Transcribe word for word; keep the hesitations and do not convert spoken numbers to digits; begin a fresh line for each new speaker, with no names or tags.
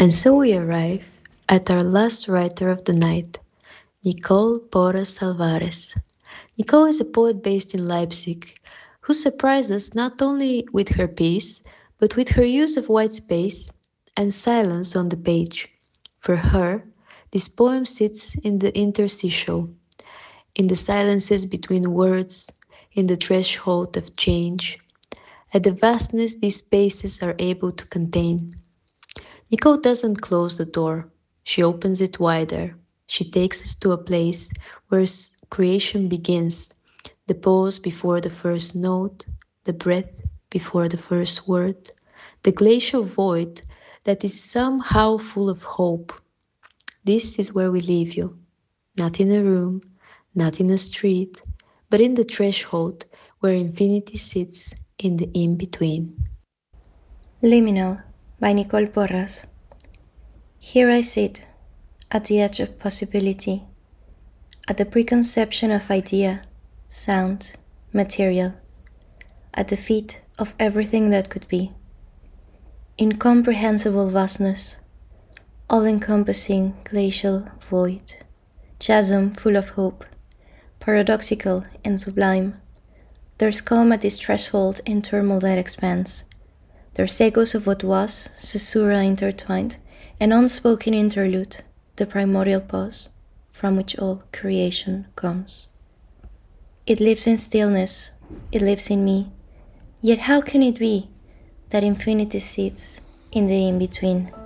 And so we arrive at our last writer of the night, Nicole Porras Alvarez. Nicole is a poet based in Leipzig who surprises us not only with her piece, but with her use of white space and silence on the page. For her, this poem sits in the interstitial, in the silences between words, in the threshold of change, at the vastness these spaces are able to contain. Nicole doesn't close the door, she opens it wider. She takes us to a place where creation begins, the pause before the first note, the breath before the first word, the glacial void that is somehow full of hope. This is where we leave you, not in a room, not in a street, but in the threshold where infinity sits in the in between.
Liminal by Nicole Porras. Here I sit, at the edge of possibility, at the preconception of idea, sound, material, at the feet of everything that could be. Incomprehensible vastness, all-encompassing glacial void, chasm full of hope, paradoxical and sublime. There's calm at this threshold and turmoil that expands. There's echoes of what was, caesura intertwined, an unspoken interlude, the primordial pause, from which all creation comes. It lives in stillness, it lives in me, yet how can it be that infinity sits in the in-between?